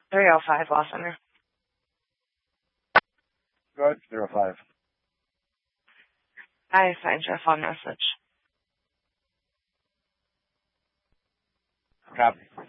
305 Law Center. Go ahead, 05. I signed your phone message. Copy.